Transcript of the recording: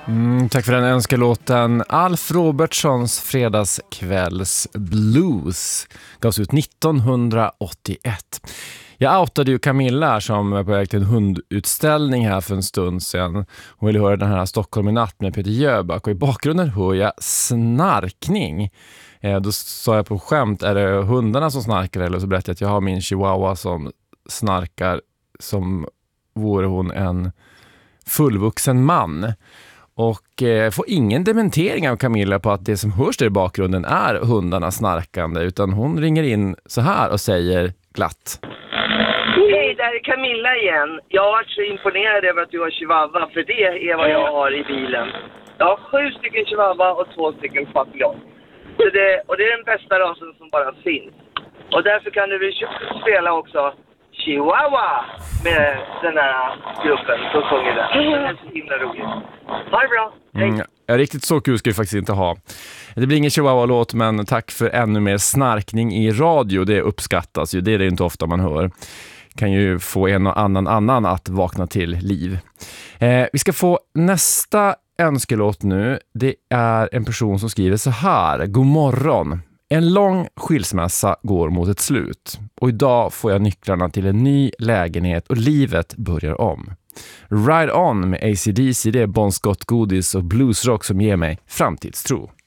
Tack för den önskelåten. Alf Robertsons Fredagskvälls Blues gavs ut 1981. Jag outade ju Camilla som är på väg till en hundutställning här för en stund sedan. Hon ville höra den här Stockholm i natt med Peter Jöback, och i bakgrunden hör jag snarkning. Då sa jag på skämt, är det hundarna som snarkar, eller så berättade jag att jag har min chihuahua som snarkar som vore hon en fullvuxen man. Och får ingen dementering av Camilla på att det som hörs där i bakgrunden är hundarna snarkande, utan hon ringer in så här och säger glatt: Hej, där är Camilla igen. Jag har varit så imponerad över att du har chihuahua, för det är vad jag har i bilen. Jag har 7 stycken chihuahua och 2 stycken papillon. Och det är den bästa rasen som bara finns. Och därför kan du väl spela också Chihuahua med den här gruppen som sjunger där. Det är så himla roligt. Ha det bra. Hej. Ja, riktigt så kul ska vi faktiskt inte ha. Det blir ingen Chihuahua-låt, men tack för ännu mer snarkning i radio. Det uppskattas ju, det är det inte ofta man hör. Kan ju få en och annan att vakna till liv. Vi ska få nästa önskelåt nu. Det är en person som skriver så här: God morgon. En lång skilsmässa går mot ett slut. Och idag får jag nycklarna till en ny lägenhet och livet börjar om. Ride On med AC/DC, det är Bon Scott godis och bluesrock som ger mig framtidstro.